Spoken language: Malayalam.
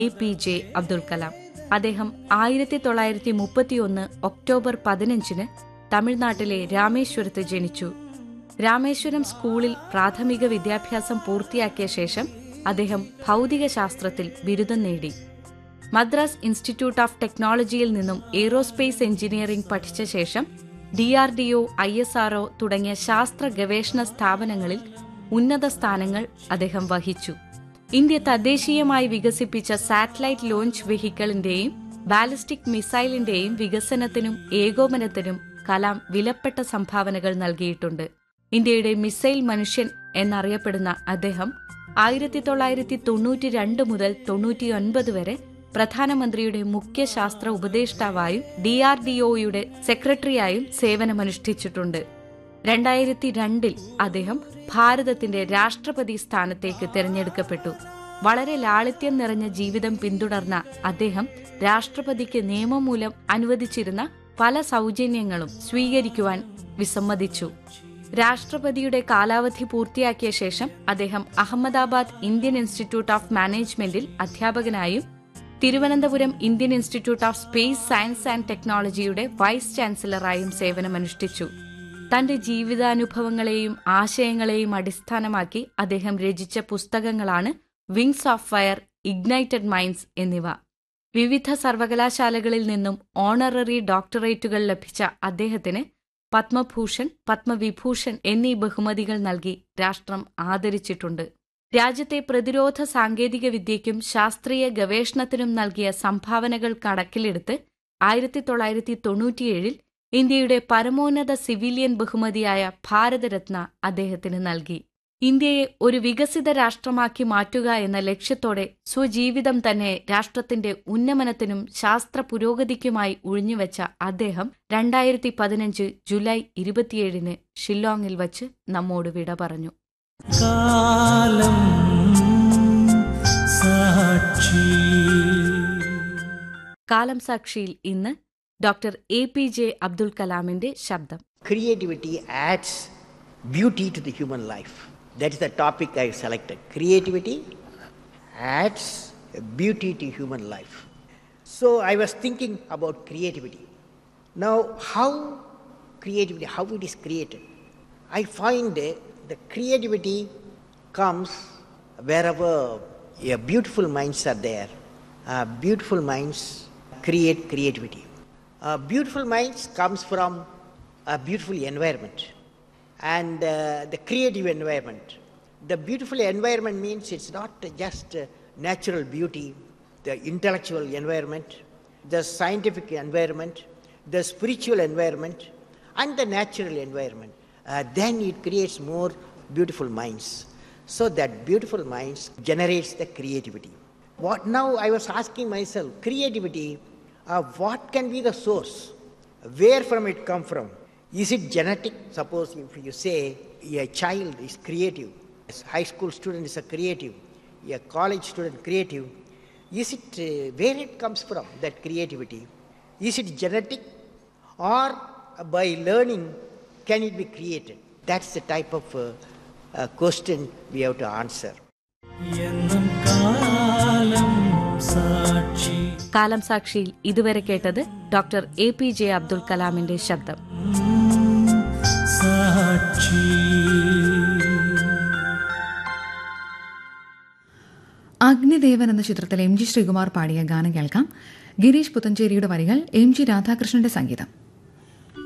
APJ അബ്ദുൽ കലാം. അദ്ദേഹം 1931 ഒക്ടോബർ 15 തമിഴ്നാട്ടിലെ രാമേശ്വരത്ത് ജനിച്ചു. രാമേശ്വരം സ്കൂളിൽ പ്രാഥമിക വിദ്യാഭ്യാസം പൂർത്തിയാക്കിയ ശേഷം അദ്ദേഹം ഭൗതികശാസ്ത്രത്തിൽ ബിരുദം നേടി. മദ്രാസ് ഇൻസ്റ്റിറ്റ്യൂട്ട് ഓഫ് ടെക്നോളജിയിൽ നിന്നും എയ്റോസ്പേസ് എഞ്ചിനീയറിംഗ് പഠിച്ച ശേഷം DRDO, ISRO തുടങ്ങിയ ശാസ്ത്ര ഗവേഷണ സ്ഥാപനങ്ങളിൽ ഉന്നത സ്ഥാനങ്ങൾ അദ്ദേഹം വഹിച്ചു. ഇന്ത്യ തദ്ദേശീയമായി വികസിപ്പിച്ച സാറ്റലൈറ്റ് ലോഞ്ച് വെഹിക്കിളിന്റെയും ബാലിസ്റ്റിക് മിസൈലിന്റെയും വികസനത്തിനും ഏകോപനത്തിനും കലാം വിലപ്പെട്ട സംഭാവനകൾ നൽകിയിട്ടുണ്ട്. ഇന്ത്യയുടെ മിസൈൽ മനുഷ്യൻ എന്നറിയപ്പെടുന്ന അദ്ദേഹം 1992 മുതൽ 1999 വരെ പ്രധാനമന്ത്രിയുടെ മുഖ്യ ശാസ്ത്ര ഉപദേഷ്ടാവായും DRDOയുടെ സെക്രട്ടറിയായും സേവനമനുഷ്ഠിച്ചിട്ടുണ്ട്. 2002 അദ്ദേഹം ഭാരതത്തിന്റെ രാഷ്ട്രപതി സ്ഥാനത്തേക്ക് തെരഞ്ഞെടുക്കപ്പെട്ടു. വളരെ ലാളിത്യം നിറഞ്ഞ ജീവിതം പിന്തുടർന്ന അദ്ദേഹം രാഷ്ട്രപതിക്ക് നിയമം മൂലം അനുവദിച്ചിരുന്ന പല സൗജന്യങ്ങളും സ്വീകരിക്കുവാൻ വിസമ്മതിച്ചു. രാഷ്ട്രപതിയുടെ കാലാവധി പൂർത്തിയാക്കിയ ശേഷം അദ്ദേഹം അഹമ്മദാബാദ് ഇന്ത്യൻ ഇൻസ്റ്റിറ്റ്യൂട്ട് ഓഫ് മാനേജ്മെന്റിൽ അധ്യാപകനായും Thiruvananthapuram Indian institute of space science and ടെക്നോളജിയുടെ വൈസ് ചാൻസലറായും സേവനമനുഷ്ഠിച്ചു. തന്റെ ജീവിതാനുഭവങ്ങളെയും ആശയങ്ങളെയും അടിസ്ഥാനമാക്കി അദ്ദേഹം രചിച്ച പുസ്തകങ്ങളാണ് wings of fire, Ignited minds എന്നിവ. വിവിധ സർവകലാശാലകളിൽ നിന്നും ഓണററി ഡോക്ടറേറ്റുകൾ ലഭിച്ച അദ്ദേഹത്തിന് പത്മഭൂഷൺ, പത്മവിഭൂഷൺ എന്നീ ബഹുമതികൾ നൽകി രാഷ്ട്രം ആദരിച്ചിട്ടുണ്ട്. രാജ്യത്തെ പ്രതിരോധ സാങ്കേതിക വിദ്യയ്ക്കും ശാസ്ത്രീയ ഗവേഷണത്തിനും നൽകിയ സംഭാവനകൾ കണക്കിലെടുത്ത് 1997 ഇന്ത്യയുടെ പരമോന്നത സിവിലിയൻ ബഹുമതിയായ ഭാരതരത്ന അദ്ദേഹത്തിന് നൽകി. ഇന്ത്യയെ ഒരു വികസിത രാഷ്ട്രമാക്കി മാറ്റുക എന്ന ലക്ഷ്യത്തോടെ സ്വജീവിതം തന്നെ രാഷ്ട്രത്തിന്റെ ഉന്നമനത്തിനും ശാസ്ത്ര പുരോഗതിക്കുമായി ഉഴിഞ്ഞുവെച്ച അദ്ദേഹം 2015 ജൂലൈ 27 ഷില്ലോങ്ങിൽ വച്ച് നമ്മോട് വിട പറഞ്ഞു. കാലം സാക്ഷിയിൽ ഇന്ന് ഡോക്ടർ APJ അബ്ദുൽ കലാമിന്റെ ശബ്ദം. Creativity adds beauty to the human life. That is the topic I have selected. Creativity adds beauty to human life. So I was thinking about creativity. Now, how it is created? I find the creativity comes wherever beautiful minds are there. Beautiful minds create creativity. Beautiful minds comes from a beautiful environment. And the creative environment. The beautiful environment means it's not just natural beauty, the intellectual environment, the scientific environment, the spiritual environment, and the natural environment. Then it creates more beautiful minds. So that beautiful minds generates the creativity. Now I was asking myself, creativity, what can be the source? Where from it come from? Is it genetic? Suppose if you say a child is creative, a high school student is a creative, a college student creative, is it where it comes from, that creativity? Is it genetic, or by learning can it be created? That's the type of question we have to answer. കാലം സാക്ഷിയിൽ ഇതുവരെ കേട്ടത് ഡോക്ടർ APJ അബ്ദുൽ കലാമിന്റെ ശബ്ദം. അഗ്നിദേവൻ എന്ന ചിത്രത്തിൽ MG ശ്രീകുമാർ പാടിയ ഗാനം കേൾക്കാം. ഗിരീഷ് പുത്തഞ്ചേരിയുടെ വരികൾ, MG രാധാകൃഷ്ണന്റെ സംഗീതം.